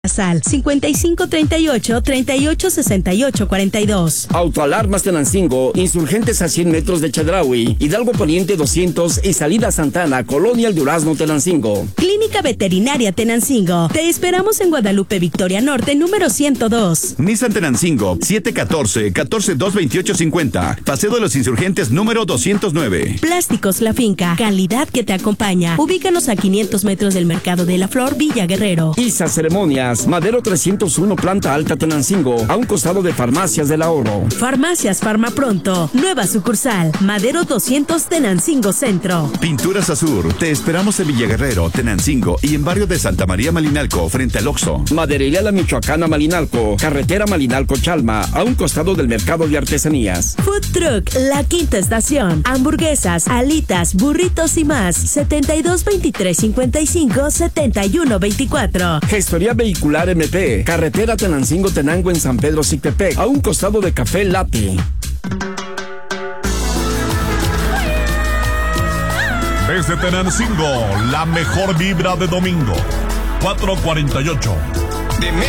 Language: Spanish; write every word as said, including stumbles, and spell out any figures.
Sal cincuenta y cinco treinta y ocho treinta y ocho sesenta y ocho cuarenta y dos. Autoalarmas Tenancingo, insurgentes a cien metros de Chedraui, Hidalgo Poniente doscientos y salida Santana, Colonia El Durazno, Tenancingo. Clínica Veterinaria Tenancingo. Te esperamos en Guadalupe Victoria Norte, número ciento dos. Nissan Tenancingo, siete uno cuatro, uno cuatro dos, dos ocho cinco cero. Paseo de los Insurgentes, número doscientos nueve. Plásticos La Finca. Calidad que te acompaña. Ubícanos a quinientos metros del Mercado de la Flor, Villa Guerrero. Isa Ceremonias. Madero trescientos uno, planta alta, Tenancingo, a un costado de Farmacias del Ahorro. Farmacias Farmapronto, nueva sucursal, Madero doscientos, Tenancingo Centro. Pinturas Azur, te esperamos en Villaguerrero, Tenancingo y en barrio de Santa María Malinalco, frente al Oxxo. Maderería La Michoacana Malinalco, carretera Malinalco-Chalma, a un costado del Mercado de Artesanías. Food Truck, La Quinta Estación, hamburguesas, alitas, burritos y más, setenta y dos veintitrés cincuenta y cinco, setenta y uno veinticuatro. Gestoría Vehicular M P, carretera Tenancingo-Tenango en San Pedro Sictepec, a un costado de Café Latte. Desde Tenancingo, la mejor vibra de domingo. cuatro cuarenta y ocho. De